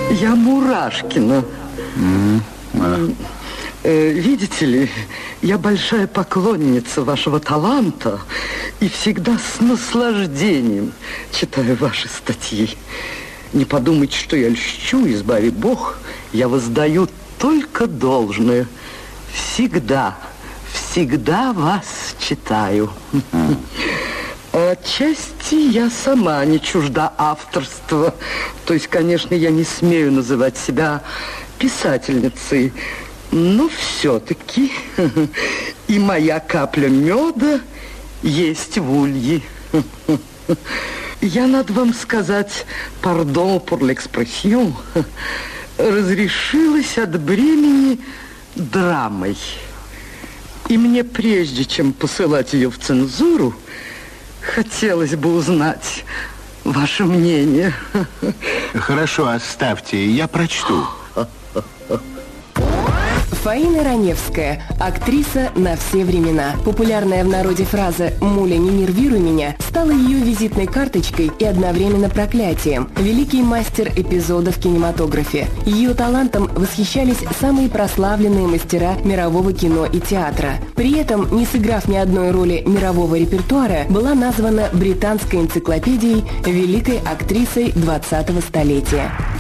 Я Мурашкина. Видите ли, я большая поклонница вашего таланта и всегда с наслаждением читаю ваши статьи. Не подумайте, что я льщу, избави Бог, я воздаю только должное. Всегда вас читаю. Отчасти я сама не чужда авторства. То есть, конечно, я не смею называть себя писательницей, но все-таки и моя капля меда есть в улье. Я, надо вам сказать, pardon pour l'expression, разрешилась от бремени драмой. И мне, прежде чем посылать ее в цензуру, хотелось бы узнать ваше мнение. Хорошо, оставьте, я прочту. Фаина Раневская, актриса на все времена. Популярная в народе фраза «Муля, не нервируй меня» стала ее визитной карточкой и одновременно проклятием. Великий мастер эпизода в кинематографе. Ее талантом восхищались самые прославленные мастера мирового кино и театра. При этом, не сыграв ни одной роли мирового репертуара, была названа британской энциклопедией великой актрисой 20-го столетия.